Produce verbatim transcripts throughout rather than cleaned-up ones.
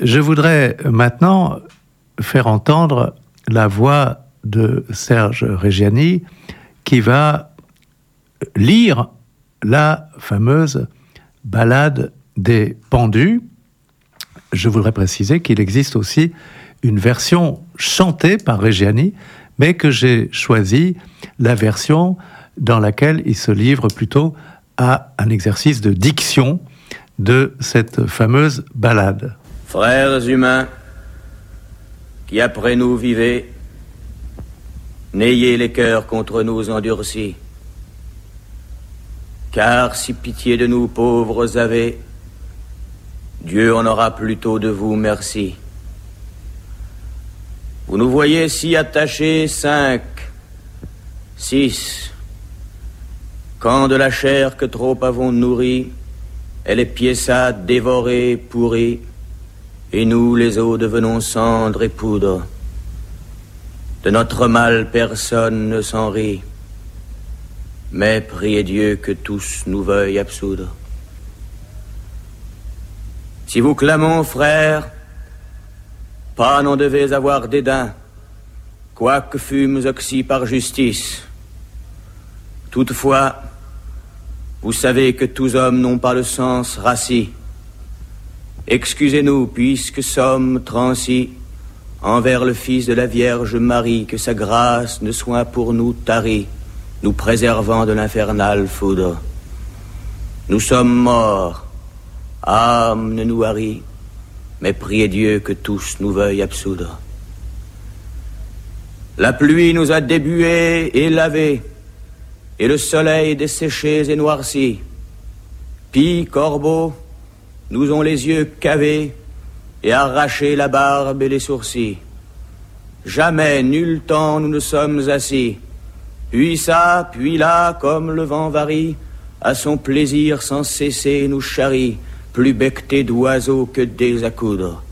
Je voudrais maintenant faire entendre la voix de Serge Reggiani qui va lire la fameuse ballade des pendus. Je voudrais préciser qu'il existe aussi une version chantée par Reggiani, mais que j'ai choisi la version dans laquelle il se livre plutôt à un exercice de diction de cette fameuse ballade. Frères humains, qui après nous vivez, n'ayez les cœurs contre nous endurcis, car si pitié de nous pauvres avez, Dieu en aura plutôt de vous merci. Vous nous voyez si attachés cinq, six, quand de la chair que trop avons nourrie, elle est piéçade, dévorée, pourrie, et nous les os devenons cendres et poudre. De notre mal personne ne s'en rit, mais priez Dieu que tous nous veuillent absoudre. Si vous clamons, frères, pas n'en devez avoir dédain, quoique fûmes oxy par justice. Toutefois, vous savez que tous hommes n'ont pas le sens rassis. Excusez-nous, puisque sommes transis envers le Fils de la Vierge Marie, que sa grâce ne soit pour nous tarie, nous préservant de l'infernale foudre. Nous sommes morts, âme ne nous harit, mais priez Dieu que tous nous veuillent absoudre. La pluie nous a débués et lavés, et le soleil desséchés et noircis. Pie, corbeaux, nous ont les yeux cavés et arraché la barbe et les sourcils. Jamais, nul temps, nous ne sommes assis. Puis ça, puis là, comme le vent varie, à son plaisir sans cesser nous charrie, plus becquetés d'oiseaux que des accoudres.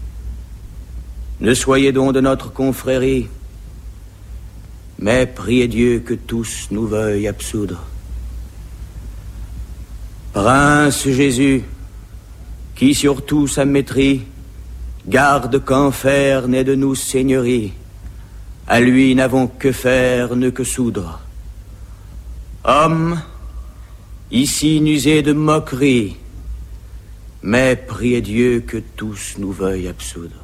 Ne soyez donc de notre confrérie, mais priez Dieu que tous nous veuillent absoudre. Prince Jésus, qui sur tout sa maîtrise garde qu'enfer n'est de nous seigneurie, à lui n'avons que faire, ne que soudre. Homme, ici n'usez de moquerie, mais priez Dieu que tous nous veuillent absoudre.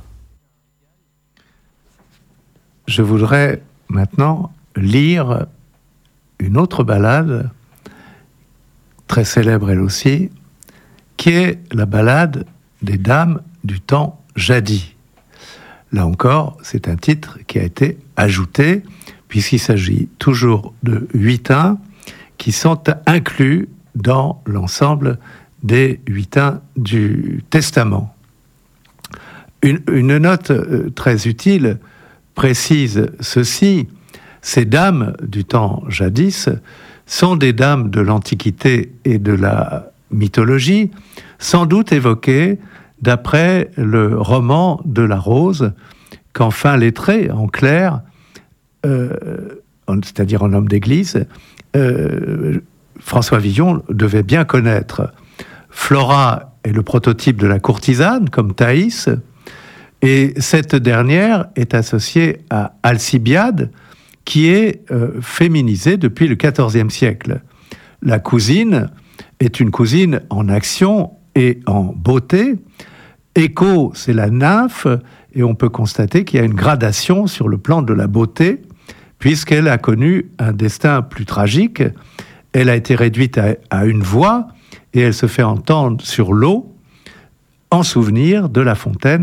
Je voudrais maintenant lire une autre ballade, très célèbre elle aussi, qui est la ballade des dames du temps jadis. Là encore, c'est un titre qui a été ajouté, puisqu'il s'agit toujours de huitains qui sont inclus dans l'ensemble des huitains du Testament. Une, une note très utile précise ceci: ces dames du temps jadis sont des dames de l'Antiquité et de la mythologie, sans doute évoquées d'après le roman de la Rose, qu'enfin lettré, en clair, euh, c'est-à-dire en homme d'église, euh, François Villon devait bien connaître. Flora est le prototype de la courtisane, comme Thaïs, et cette dernière est associée à Alcibiade, qui est euh, féminisée depuis le quatorzième siècle. La cousine est une cousine en action et en beauté. Écho, c'est la nymphe, et on peut constater qu'il y a une gradation sur le plan de la beauté, puisqu'elle a connu un destin plus tragique. Elle a été réduite à, à une voix, et elle se fait entendre sur l'eau, en souvenir de La Fontaine,